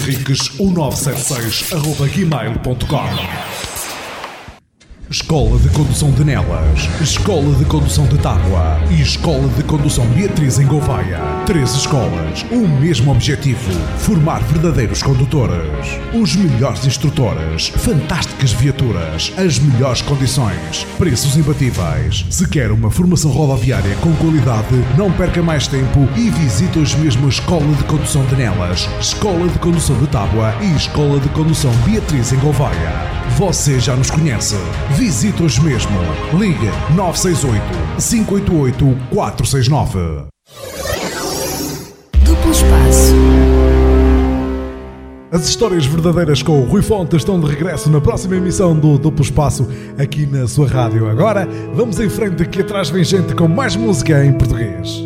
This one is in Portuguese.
henriques1976@gmail.com. Escola de Condução de Nelas, Escola de Condução de Tábua e Escola de Condução Beatriz em Gouveia. 3 escolas, o mesmo objetivo: formar verdadeiros condutores. Os melhores instrutores, fantásticas viaturas, as melhores condições, preços imbatíveis. Se quer uma formação rodoviária com qualidade, não perca mais tempo e visite hoje mesmo a Escola de Condução de Nelas, Escola de Condução de Tábua e Escola de Condução Beatriz em Gouveia. Você já nos conhece. Visite hoje mesmo. Ligue 968-588-469. Duplo Espaço. As histórias verdadeiras com o Rui Fonte estão de regresso na próxima emissão do Duplo Espaço aqui na sua rádio. Agora vamos em frente, que atrás vem gente com mais música em português.